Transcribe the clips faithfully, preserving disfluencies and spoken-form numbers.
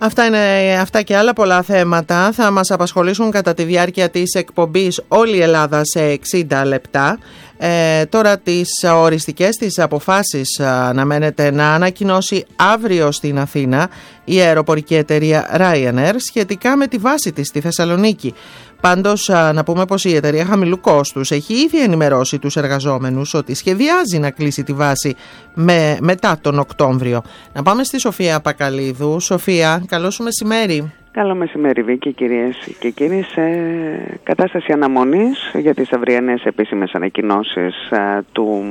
Αυτά είναι αυτά και άλλα πολλά θέματα. Θα μας απασχολήσουν κατά τη διάρκεια της εκπομπής όλη η Ελλάδα σε εξήντα λεπτά. Ε, τώρα τις οριστικές τις αποφάσεις αναμένεται να ανακοινώσει αύριο στην Αθήνα η αεροπορική εταιρεία Ryanair σχετικά με τη βάση της στη Θεσσαλονίκη. Πάντως να πούμε πως η εταιρεία χαμηλού κόστους έχει ήδη ενημερώσει τους εργαζόμενους ότι σχεδιάζει να κλείσει τη βάση με, μετά τον Οκτώβριο. Να πάμε στη Σοφία Πακαλίδου. Σοφία, καλό σου μεσημέρι. Καλό μεσημέρι, Βίκη, κυρίες και κύριοι. Σε κατάσταση αναμονής για τις αυριανές επίσημες ανακοινώσεις του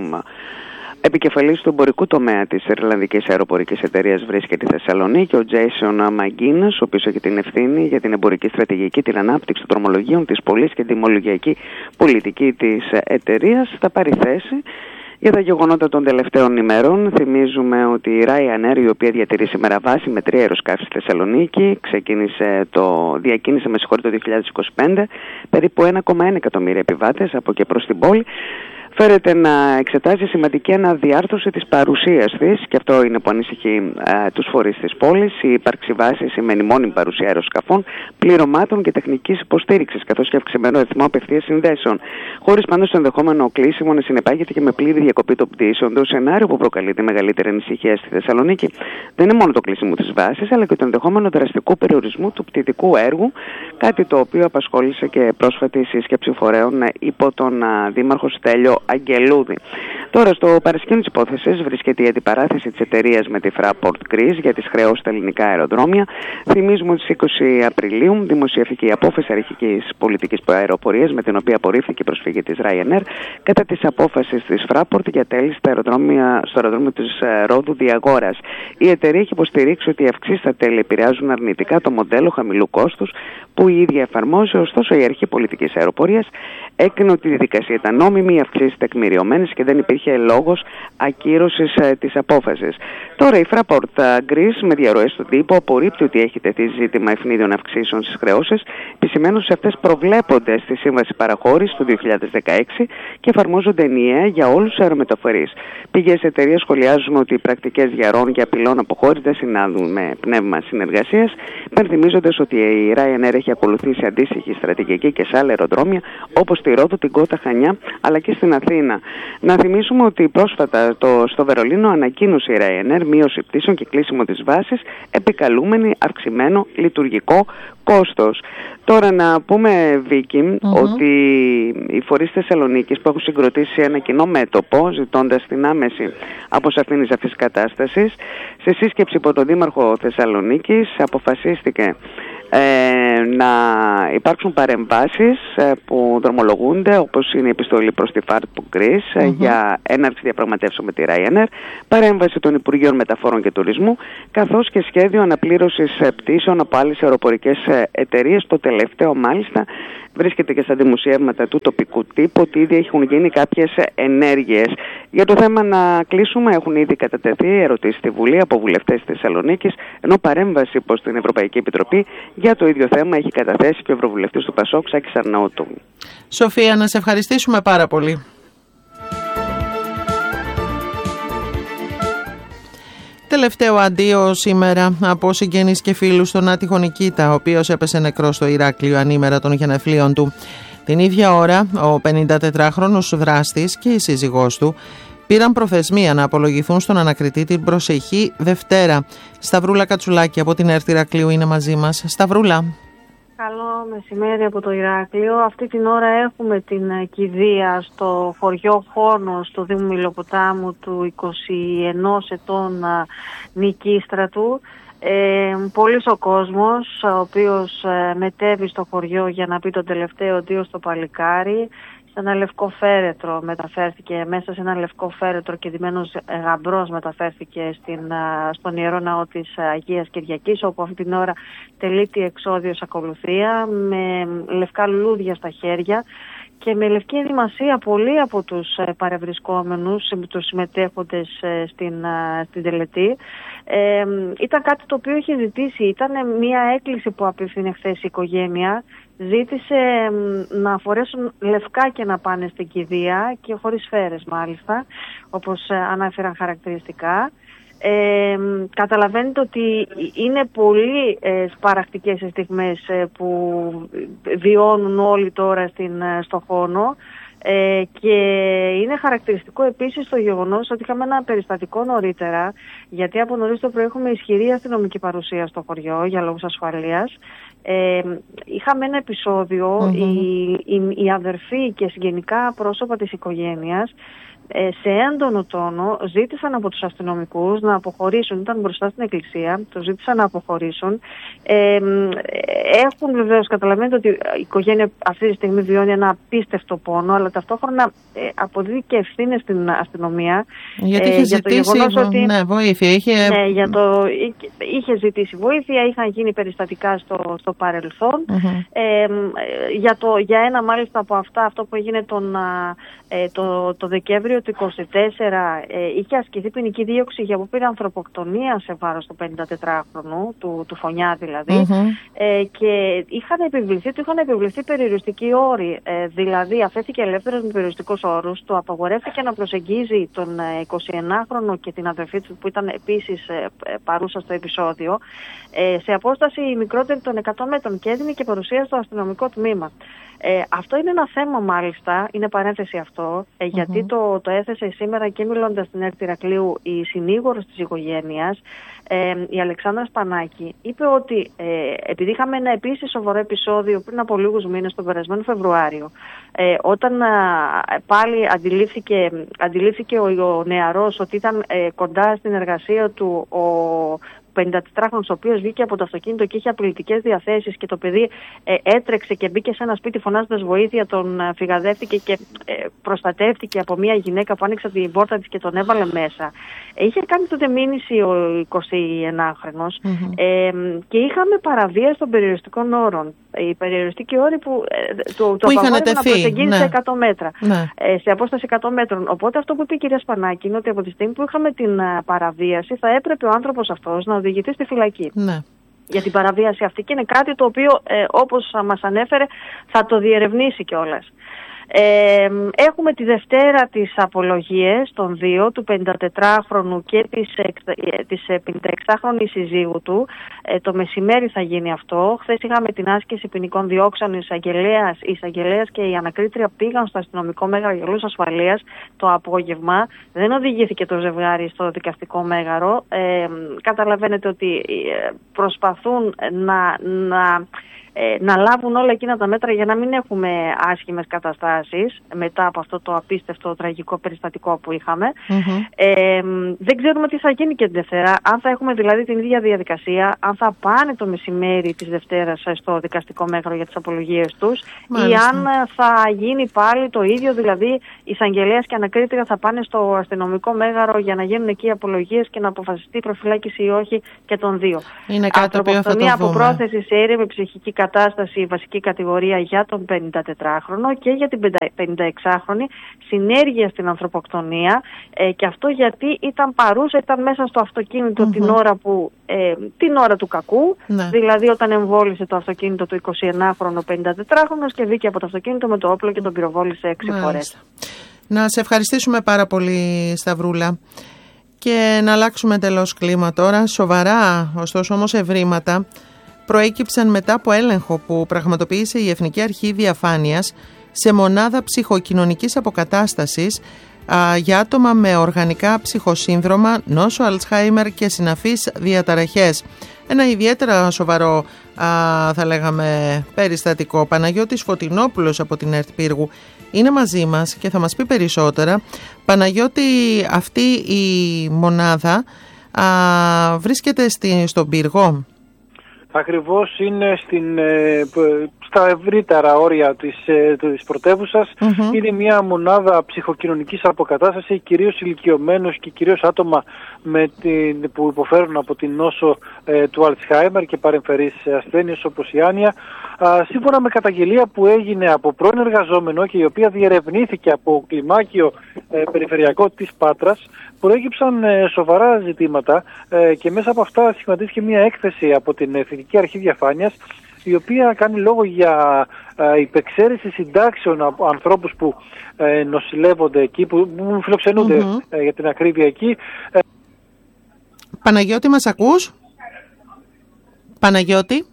επικεφαλής του εμπορικού τομέα της Ιρλανδικής Αεροπορικής Εταιρείας βρίσκεται στη Θεσσαλονίκη, ο Τζέισον Μαγκίνας, ο οποίος έχει την ευθύνη για την εμπορική στρατηγική, την ανάπτυξη των δρομολογίων, της πωλής και την τιμολογιακή πολιτική της εταιρείας, θα πάρει θέση για τα γεγονότα των τελευταίων ημερών. Θυμίζουμε ότι η Ryanair, η οποία διατηρεί σήμερα βάση με τρία αεροσκάφη στη Θεσσαλονίκη, ξεκίνησε το, διακίνησε με συγχωρείτε το δύο χιλιάδες είκοσι πέντε περίπου ένα κόμμα ένα εκατομμύρια επιβάτες από και προς την πόλη. Φέρεται να εξετάζει σημαντική αναδιάρθρωση της παρουσίας της, και αυτό είναι που ανησυχεί ε, τους φορείς της πόλης, η ύπαρξη βάση σημαίνει μόνιμη παρουσία αεροσκαφών, πληρωμάτων και τεχνικής υποστήριξης, καθώς και αυξημένο αριθμό απευθείας συνδέσεων. Χωρίς πάντως το ενδεχόμενο κλείσιμο να συνεπάγεται και με πλήρη διακοπή των πτήσεων, το σενάριο που προκαλεί τη μεγαλύτερη ανησυχία στη Θεσσαλονίκη δεν είναι μόνο το κλείσιμο της βάσης, αλλά και το ενδεχόμενο δραστικού περιορισμού του πτητικού έργου, κάτι το οποίο απασχόλησε και πρόσφατη σύσκεψη φορέων υπό τον α, δήμαρχο Στέλιο Αγγελούδη. Τώρα, στο παρασκήνιο της υπόθεσης βρίσκεται η αντιπαράθεση της εταιρείας με τη Fraport Greece για τις χρεώσεις στα ελληνικά αεροδρόμια. Θυμίζουμε ότι στις είκοσι Απριλίου δημοσιεύθηκε η απόφαση αρχικής πολιτικής αεροπορίας με την οποία απορρίφθηκε η προσφυγή της Ryanair κατά της απόφασης της Fraport για τέλη στα αεροδρόμια, στο αεροδρόμιο της Ρόδου Διαγόρας. Η εταιρεία έχει υποστηρίξει ότι οι αυξήσεις στα τέλη επηρεάζουν αρνητικά το μοντέλο χαμηλού κόστους που η ίδια εφαρμόζει, ωστόσο η αρχή πολιτικής αεροπορίας έκρινε ότι η διαδικασία ήταν νόμιμη, οι αυξήσεις τεκμηριωμένες και δεν υπήρχε λόγος ακύρωσης ε, της απόφασης. Τώρα η Fraport Greece με διαρροές στον τύπο απορρίπτει ότι έχει τεθεί ζήτημα ευνίδιων αυξήσεων στις χρεώσεις, επισημένως σε αυτές προβλέπονται στη Σύμβαση Παραχώρησης του δύο χιλιάδες δεκαέξι και εφαρμόζονται ενιαία για όλους τους αερομεταφορείς. Πηγές εταιρείας σχολιάζουν ότι οι πρακτικές διαρροών και απειλών αποχώρησης δεν συνάδουν με πνεύμα συνεργασίας, υπενθυμίζοντας ότι η Ryanair έχει ακολουθήσει αντίστοιχη στρατηγική και σε άλλα αεροδρόμια όπως στη Ρόδο, την Κότα, Χανιά αλλά και στην Αθήνα. Να θυμίσουμε ότι πρόσφατα το, στο Βερολίνο ανακοίνωσε η Ryanair μείωση πτήσεων και κλείσιμο της βάσης, επικαλούμενη αυξημένο λειτουργικό κόστος. Τώρα να πούμε, Βίκη, mm-hmm. ότι οι φορείς Θεσσαλονίκης που έχουν συγκροτήσει ένα κοινό μέτωπο ζητώντας την άμεση αποσαφήνιση αυτής της κατάστασης, σε σύσκεψη από τον Δήμαρχο Θεσσαλονίκης αποφασίστηκε Ε, να υπάρξουν παρεμβάσεις ε, που δρομολογούνται, όπως είναι η επιστολή προς τη Fraport Greece mm-hmm. για έναρξη διαπραγματεύσεων με τη Ryanair, παρέμβαση των Υπουργείων Μεταφορών και Τουρισμού, καθώς και σχέδιο αναπλήρωσης πτήσεων από άλλες αεροπορικές εταιρείες. Το τελευταίο μάλιστα βρίσκεται και στα δημοσιεύματα του τοπικού τύπου ότι ήδη έχουν γίνει κάποιες ενέργειες. Για το θέμα να κλείσουμε έχουν ήδη κατατεθεί ερωτήσεις στη Βουλή από βουλευτές της Θεσσαλονίκης, ενώ παρέμβαση προς την Ευρωπαϊκή Επιτροπή για το ίδιο θέμα έχει καταθέσει και ο Ευρωβουλευτής του Πασόκ, Σάκης Αρναούτου. Σοφία, να σε ευχαριστήσουμε πάρα πολύ. Τελευταίο αντίο σήμερα από συγγενείς και φίλους στον άτυχο Νικήτα, ο οποίος έπεσε νεκρός στο Ηράκλειο ανήμερα των γενεθλίων του. Την ίδια ώρα, ο πενηντατετράχρονος δράστης και η σύζυγός του πήραν προθεσμία να απολογηθούν στον ανακριτή την προσεχή Δευτέρα. Σταυρούλα Κατσουλάκη από την ΕΡΤ Ηρακλείου είναι μαζί μας. Σταυρούλα. Καλό μεσημέρι από το Ηράκλειο. Αυτή την ώρα έχουμε την κηδεία στο χωριό Χόνος του Δήμου Μιλοποτάμου του είκοσι ενός ετών Νικίστρατου. Ε, πολύς ο κόσμος ο οποίος ε, μετέβη στο χωριό για να πει τον τελευταίο αντίο στο παλικάρι. Σε ένα λευκό φέρετρο μεταφέρθηκε, μέσα σε ένα λευκό φέρετρο και ντυμένος γαμπρός μεταφέρθηκε στην, στον Ιερό Ναό της Αγίας Κυριακής, όπου αυτή την ώρα τελείται εξόδιος ακολουθία με λευκά λουλούδια στα χέρια και με λευκή ενδυμασία πολλοί από τους παρευρισκόμενους, τους συμμετέχοντες στην, στην τελετή. Ε, ήταν κάτι το οποίο είχε ζητήσει, ήταν μια έκκληση που απευθύνε χθες η οικογένεια. Ζήτησε να φορέσουν λευκά και να πάνε στην κηδεία και χωρίς σφαίρες μάλιστα, όπως ανάφεραν χαρακτηριστικά. Ε, καταλαβαίνετε ότι είναι πολύ ε, σπαρακτικές οι στιγμές ε, που βιώνουν όλοι τώρα στην, στο Χόνο. Ε, και είναι χαρακτηριστικό επίσης το γεγονός ότι είχαμε ένα περιστατικό νωρίτερα, γιατί από νωρίς το πρωί έχουμε ισχυρή αστυνομική παρουσία στο χωριό για λόγους ασφαλείας. Ε, είχαμε ένα επεισόδιο, mm-hmm. οι, οι, οι αδερφοί και συγγενικά πρόσωπα της οικογένειας σε έντονο τόνο ζήτησαν από τους αστυνομικούς να αποχωρήσουν. Ήταν μπροστά στην εκκλησία, το ζήτησαν να αποχωρήσουν. Ε, έχουν βεβαίως, καταλαβαίνετε ότι η οικογένεια αυτή τη στιγμή βιώνει ένα απίστευτο πόνο, αλλά ταυτόχρονα ε, αποδίδει και ευθύνες στην αστυνομία. Γιατί είχε ε, ζητήσει για το ότι, ναι, βοήθεια. Είχε... Ναι, για το, είχε ζητήσει βοήθεια, είχαν γίνει περιστατικά στο, στο παρελθόν. Mm-hmm. Ε, για, το, για ένα μάλιστα από αυτά, αυτό που έγινε τον, ε, το, το Δεκέμβριο του είκοσι τέσσερα, ε, είχε ασκηθεί ποινική δίωξη για απόπειρα ανθρωποκτονία σε βάρος του πενηντατετράχρονου, του, του Φωνιά δηλαδή, mm-hmm. ε, και είχαν επιβληθεί, του είχαν επιβληθεί περιοριστικοί όροι, ε, δηλαδή αφέθηκε ελεύθερος με περιοριστικούς όρους, του απαγορεύτηκε να προσεγγίζει τον εικοσιενάχρονο και την αδερφή του που ήταν επίσης ε, παρούσα στο επεισόδιο, ε, σε απόσταση μικρότερη των εκατό μέτρων και έδινε και παρουσία στο αστυνομικό τμήμα. Ε, αυτό είναι ένα θέμα μάλιστα, είναι παρένθεση αυτό, ε, γιατί mm-hmm. το, το έθεσε σήμερα και μιλώντας στην ΕΡΤ Ηρακλείου η συνήγορος της οικογένειας, ε, η Αλεξάνδρα Σπανάκη, είπε ότι ε, επειδή είχαμε ένα επίσης σοβαρό επεισόδιο πριν από λίγους μήνες, τον περασμένο Φεβρουάριο, ε, όταν α, πάλι αντιλήφθηκε, αντιλήφθηκε ο, ο νεαρός ότι ήταν ε, κοντά στην εργασία του ο πενηντατετράχρονος, ο οποίος βγήκε από το αυτοκίνητο και είχε απειλητικές διαθέσεις και το παιδί ε, έτρεξε και μπήκε σε ένα σπίτι φωνάζοντας βοήθεια, τον ε, φυγαδεύτηκε και ε, προστατεύτηκε από μια γυναίκα που άνοιξε την πόρτα της και τον έβαλε μέσα. Ε, είχε κάνει τότε μήνυση ο εικοσιενάχρονος mm-hmm. ε, και είχαμε παραβίαση των περιοριστικών όρων. Οι περιοριστικοί όροι που ε, το, το απαγόρευαν να προσεγγίζει ναι. σε εκατό μέτρα, ναι. ε, σε απόσταση εκατό μέτρων. Οπότε αυτό που είπε η κυρία Σπανάκη είναι ότι από τη στιγμή που είχαμε την uh, παραβίαση θα έπρεπε ο άνθρωπος αυτός να οδηγηθεί στη φυλακή. Ναι. Για την παραβίαση αυτή, και είναι κάτι το οποίο ε, όπως μας ανέφερε θα το διερευνήσει κιόλας. Ε, έχουμε τη Δευτέρα τις απολογίες των δύο, του πενηντατετράχρονου και της, της πενηνταεξάχρονης συζύγου του. Ε, το μεσημέρι θα γίνει αυτό. Χθες είχαμε την άσκηση ποινικών διώξεων. Η εισαγγελέας, η εισαγγελέας και η ανακρίτρια πήγαν στο αστυνομικό μέγαρο για λόγους ασφαλείας το απόγευμα. Δεν οδηγήθηκε το ζευγάρι στο δικαστικό μέγαρο. Ε, καταλαβαίνετε ότι προσπαθούν να... να Ε, να λάβουν όλα εκείνα τα μέτρα για να μην έχουμε άσχημες καταστάσεις μετά από αυτό το απίστευτο τραγικό περιστατικό που είχαμε. Mm-hmm. Ε, δεν ξέρουμε τι θα γίνει και την Δευτέρα, αν θα έχουμε δηλαδή την ίδια διαδικασία, αν θα πάνε το μεσημέρι της Δευτέρας στο δικαστικό μέγαρο για τις απολογίες τους. Μάλιστα. Ή αν θα γίνει πάλι το ίδιο, δηλαδή η εισαγγελέας και ανακρίτρια θα πάνε στο αστυνομικό μέγαρο για να γίνουν εκεί οι απολογίες και να αποφασιστεί η προφυλάκηση ή όχι και των δύο. Είναι κάτι το οποίο θα το από πρόθεση σε έρευνα ψυχική κατάσταση, η βασική κατηγορία για τον πενηντατετράχρονο και για την πενηνταεξάχρονη, συνέργεια στην ανθρωποκτονία, ε, και αυτό γιατί ήταν παρούσα, ήταν μέσα στο αυτοκίνητο mm-hmm. την ώρα που, ε, την ώρα του κακού, ναι. δηλαδή όταν εμβόλισε το αυτοκίνητο του εικοσιενάχρονο πενηντατετράχρονος και βγήκε από το αυτοκίνητο με το όπλο και τον πυροβόλησε έξι Μάλιστα. φορές. Να σε ευχαριστήσουμε πάρα πολύ, Σταυρούλα. Και να αλλάξουμε τελώς κλίμα τώρα. Σοβαρά, ωστόσο όμως ευρήματα προέκυψαν μετά από έλεγχο που πραγματοποίησε η Εθνική Αρχή Διαφάνειας σε μονάδα ψυχοκοινωνικής αποκατάστασης α, για άτομα με οργανικά ψυχοσύνδρομα, νόσο Αλτσχάιμερ και συναφείς διαταραχές. Ένα ιδιαίτερα σοβαρό, α, θα λέγαμε, περιστατικό. Παναγιώτης Φωτεινόπουλος από την ΕΡΤ Πύργου είναι μαζί μας και θα μας πει περισσότερα. Παναγιώτη, αυτή η μονάδα α, βρίσκεται στη, στον Πύργο. Ακριβώς, είναι στην, στα ευρύτερα όρια της, της πρωτεύουσας. Mm-hmm. Είναι μια μονάδα ψυχοκοινωνικής αποκατάστασης, κυρίως ηλικιωμένους και κυρίως άτομα με την, που υποφέρουν από την νόσο ε, του Αλτσχάιμερ και παρεμφερείς ασθένειες όπως η άνοια. Α, σύμφωνα με καταγγελία που έγινε από πρώην εργαζόμενο και η οποία διερευνήθηκε από κλιμάκιο ε, περιφερειακό της Πάτρας, προέκυψαν ε, σοβαρά ζητήματα ε, και μέσα από αυτά σχηματίστηκε μια έκθεση από την Εθνική Αρχή Διαφάνειας, η οποία κάνει λόγο για ε, υπεξαίρεση συντάξεων από ανθρώπους που ε, νοσηλεύονται εκεί, που, που φιλοξενούνται mm-hmm. ε, για την ακρίβεια εκεί. Παναγιώτη, μας ακούς? Παναγιώτη?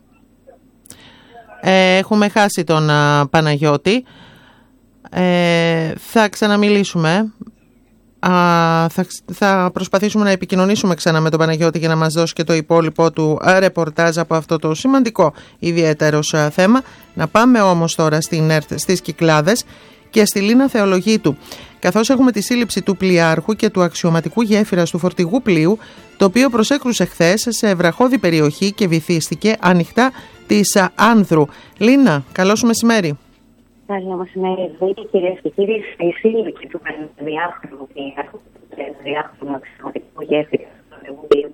Ε, έχουμε χάσει τον α, Παναγιώτη. Ε, θα ξαναμιλήσουμε. Α, θα, θα προσπαθήσουμε να επικοινωνήσουμε ξανά με τον Παναγιώτη για να μας δώσει και το υπόλοιπο του ρεπορτάζ από αυτό το σημαντικό ιδιαίτερος α, θέμα. Να πάμε όμως τώρα στην ΕΡΤ στις Κυκλάδες και στη Λίνα Θεολογίτου, καθώς έχουμε τη σύλληψη του πλοιάρχου και του αξιωματικού γέφυρας του φορτηγού πλοίου, το οποίο προσέκρουσε χθες σε βραχώδη περιοχή και βυθίστηκε ανοιχτά της Άνδρου. Λίνα, καλώς μεσημέρι. Καλό μεσημέρι, κυρίες και κύριοι. Η σύλληψη του πενταδιάχρονου πλοιάρχου και του τριανταδιάχρονου αξιωματικού γέφυρα του φορτηγού πλοίου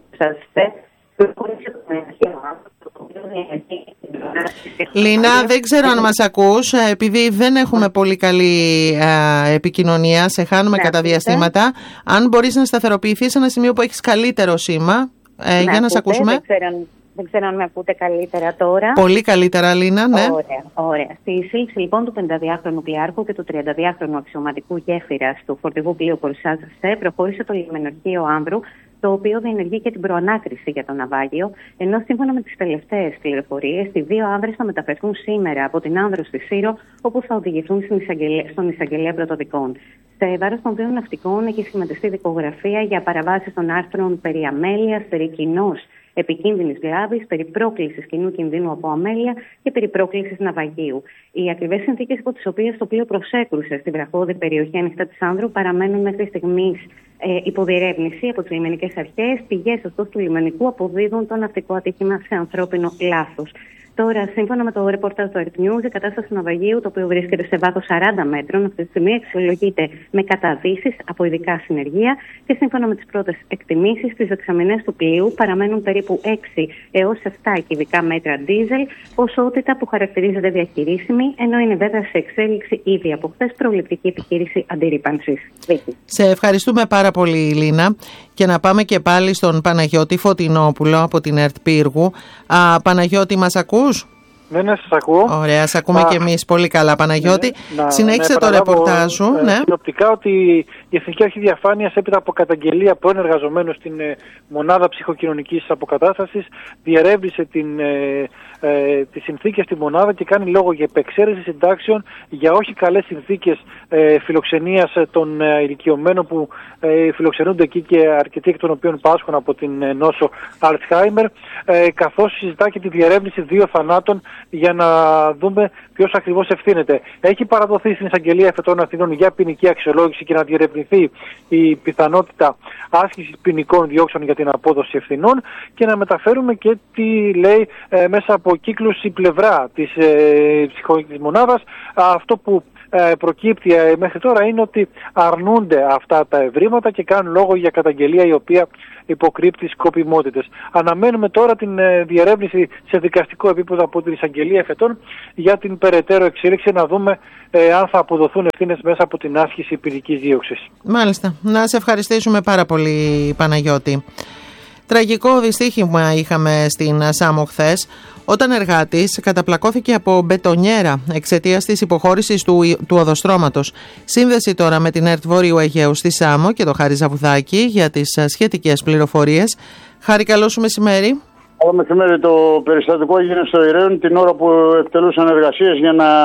Λίνα, δεν ξέρω αν μας ακούς, επειδή δεν έχουμε πολύ καλή ε, επικοινωνία, σε χάνουμε ναι, κατά διαστήματα. Αν μπορείς να σταθεροποιηθείς σε ένα σημείο που έχεις καλύτερο σήμα, ε, για να σε ακούσουμε. Δεν ξέρω, δεν ξέρω αν με ακούτε καλύτερα τώρα. Πολύ καλύτερα, Λίνα, ναι. Ωραία, ωραία. Στη σύλληψη λοιπόν του πενταδιάχρονου πλοιάρχου και του τριανταδιάχρονου αξιωματικού γέφυρα του φορτηγού πλοίου Κορσάζ-Σέ προχώρησε το λιμεναρχείο Άνδρου, το οποίο διενεργεί και την προανάκριση για το ναυάγιο, ενώ σύμφωνα με τις τελευταίες πληροφορίες, οι δύο άνδρες θα μεταφερθούν σήμερα από την Άνδρο στη Σύρο, όπου θα οδηγηθούν στον εισαγγελέα πρωτοδικών. Σε βάρος των δύο ναυτικών έχει σχηματιστεί δικογραφία για παραβάσεις των άρθρων περί αμέλειας, περί κοινώς επικίνδυνης βλάβης, περί πρόκλησης κοινού κινδύνου από αμέλεια και περί πρόκλησης ναυαγίου. Οι ακριβές συνθήκες υπό τις οποίες το πλοίο προσέκρουσε στη βραχώδη περιοχή ανοιχτά της Άνδρου παραμένουν μέχρι στιγμής ε, υποδιερεύνηση από τις λιμενικές αρχές. Πηγές ωστόσο του λιμενικού αποδίδουν το ναυτικό ατύχημα σε ανθρώπινο λάθος. Τώρα, σύμφωνα με το ρεπορτάζ του Earth News, η κατάσταση του ναυαγίου, το οποίο βρίσκεται σε βάθος σαράντα μέτρων, αυτή τη στιγμή αξιολογείται με καταδύσεις από ειδικά συνεργεία και σύμφωνα με τις πρώτες εκτιμήσεις, στις δεξαμενές του πλοίου παραμένουν περίπου έξι έως επτά κυβικά μέτρα ντίζελ, ποσότητα που χαρακτηρίζεται διαχειρίσιμη, ενώ είναι βέβαια σε εξέλιξη ήδη από χθες προληπτική επιχείρηση αντιρρήπανσης. Σε ευχαριστούμε πάρα πολύ, Λίνα. Και να πάμε και πάλι στον Παναγιώτη Φωτεινόπουλο από την ΕΡΤ Πύργου. Α, Παναγιώτη, μας ακούς? Ναι, ναι, σας ακούω. Ωραία, σας ακούμε Α, και εμείς πολύ καλά, Παναγιώτη. Ναι, να, Συνέχισε ναι, το ρεπορτάζ σου. Ε, ναι. Συνοπτικά ότι η Εθνική Αρχή Διαφάνειας, έπειτα από καταγγελία πρώην εργαζομένου στην ε, Μονάδα Ψυχοκοινωνικής Αποκατάστασης, διερεύνησε την, ε, ε, τις συνθήκες στη μονάδα και κάνει λόγο για επεξαίρεση συντάξεων για όχι καλές συνθήκες ε, φιλοξενίας των ε, ηλικιωμένων που ε, φιλοξενούνται εκεί και αρκετοί εκ των οποίων πάσχουν από την ε, νόσο Αλτσχάιμερ, ε, καθώς συζητά και τη διερεύνηση δύο θανάτων για να δούμε ποιος ακριβώς ευθύνεται. Έχει παραδοθεί στην Εισαγγελία Εφετών Αθηνών για ποινική αξιολόγηση και να διερευνηθεί η πιθανότητα άσκησης ποινικών διώξεων για την απόδοση ευθυνών και να μεταφέρουμε και τι λέει ε, μέσα από κύκλους η πλευρά της ε, ψυχολογικής μονάδας. Αυτό που ε, προκύπτει ε, μέχρι τώρα είναι ότι αρνούνται αυτά τα ευρήματα και κάνουν λόγο για καταγγελία η οποία υποκρύπτει σκοπιμότητες. Αναμένουμε τώρα την ε, διερεύνηση σε δικαστικό επίπεδο από την Εισαγγελία Εφετών για την περαιτέρω εξέλιξη, να δούμε ε, αν θα αποδοθούν ευθύνες μέσα από την άσκηση ποινικής δίωξης. Μάλιστα. Να σε ευχαριστήσουμε πάρα πολύ, Παναγιώτη. Τραγικό δυστύχημα είχαμε στην Σάμο χθες, όταν εργάτης καταπλακώθηκε από μπετονιέρα εξαιτίας της υποχώρησης του, του οδοστρώματος. Σύνδεση τώρα με την ΕΡΤ Βόρειου Αιγαίου στη Σάμο και το Χάρη Ζαβουδάκη για τις σχετικές πληροφορίες. Χάρη, καλό σου μεσημέρι. Καλό μεσημέρι. Το περιστατικό έγινε στο Ηρέον την ώρα που εκτελούσαν εργασίες για να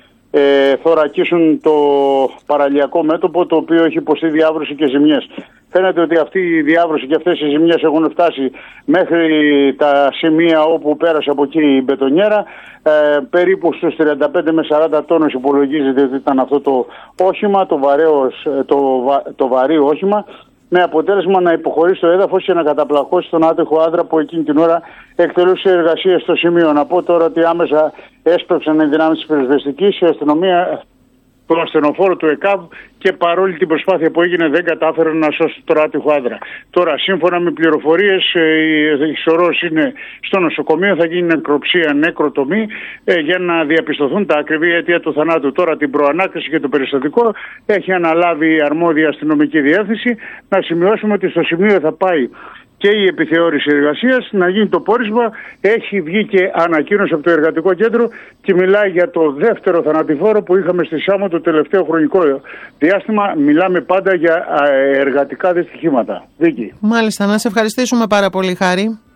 ε, θωρακίσουν το παραλιακό μέτωπο, το οποίο έχει υποστεί διάβρωση και ζημιές. Φαίνεται ότι αυτή η διάβρωση και αυτές οι ζημιές έχουν φτάσει μέχρι τα σημεία όπου πέρασε από εκεί η μπετονιέρα. Ε, περίπου στους τριάντα πέντε με σαράντα τόνους υπολογίζεται ότι ήταν αυτό το όχημα, το, βαρέως, το, το βαρύ όχημα, με αποτέλεσμα να υποχωρήσει το έδαφος και να καταπλακώσει τον άτυχο άντρα που εκείνη την ώρα εκτελούσε εργασίες στο σημείο. Να πω τώρα ότι άμεσα έσπρωξαν οι δυνάμεις της πυροσβεστικής, η αστυνομία, τον ασθενοφόρο του ΕΚΑΒ, και παρόλη την προσπάθεια που έγινε δεν κατάφεραν να σώσουν τον άτυχο άντρα. Τώρα, σύμφωνα με πληροφορίες, η σωρός είναι στο νοσοκομείο, θα γίνει νεκροψία, νεκροτομή ε, για να διαπιστωθούν τα ακριβή αίτια του θανάτου. Τώρα την προανάκριση και το περιστατικό έχει αναλάβει η αρμόδια αστυνομική διεύθυνση. Να σημειώσουμε ότι στο σημείο θα πάει και η επιθεώρηση εργασίας, να γίνει το πόρισμα. Έχει βγει και ανακοίνωση από το Εργατικό Κέντρο και μιλάει για το δεύτερο θανατηφόρο που είχαμε στη Σάμο το τελευταίο χρονικό διάστημα. Μιλάμε πάντα για εργατικά δυστυχήματα. Βίκη. Μάλιστα, να σε ευχαριστήσουμε πάρα πολύ, Χάρη.